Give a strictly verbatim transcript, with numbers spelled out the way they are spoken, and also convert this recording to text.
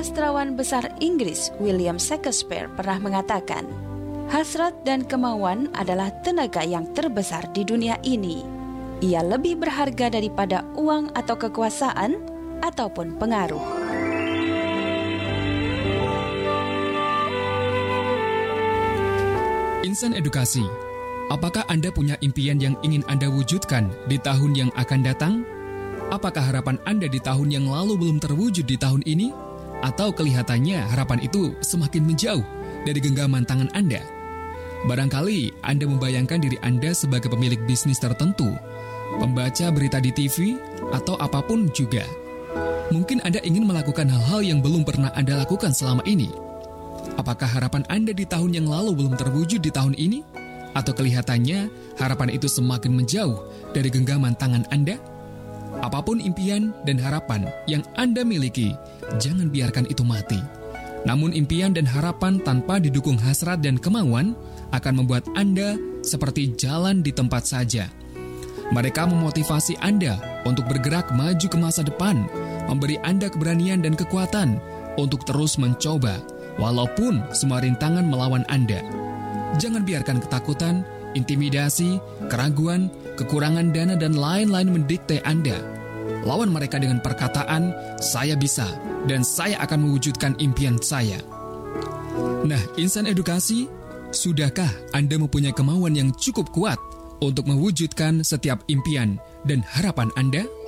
Sastrawan besar Inggris William Shakespeare pernah mengatakan, hasrat dan kemauan adalah tenaga yang terbesar di dunia ini. Ia lebih berharga daripada uang atau kekuasaan ataupun pengaruh. Insan Edukasi, apakah Anda punya impian yang ingin Anda wujudkan di tahun yang akan datang? Apakah harapan Anda di tahun yang lalu belum terwujud di tahun ini? Atau kelihatannya harapan itu semakin menjauh dari genggaman tangan Anda? Barangkali Anda membayangkan diri Anda sebagai pemilik bisnis tertentu, pembaca berita di T V, atau apapun juga. Mungkin Anda ingin melakukan hal-hal yang belum pernah Anda lakukan selama ini. Apakah harapan Anda di tahun yang lalu belum terwujud di tahun ini? Atau kelihatannya harapan itu semakin menjauh dari genggaman tangan Anda? Apapun impian dan harapan yang Anda miliki, jangan biarkan itu mati. Namun impian dan harapan tanpa didukung hasrat dan kemauan akan membuat Anda seperti jalan di tempat saja. Mereka memotivasi Anda untuk bergerak maju ke masa depan, memberi Anda keberanian dan kekuatan untuk terus mencoba, walaupun semua rintangan melawan Anda. Jangan biarkan ketakutan, intimidasi, keraguan, kekurangan dana, dan lain-lain mendikte Anda. Lawan mereka dengan perkataan, "Saya bisa, dan saya akan mewujudkan impian saya." Nah, insan edukasi, sudahkah Anda mempunyai kemauan yang cukup kuat untuk mewujudkan setiap impian dan harapan Anda?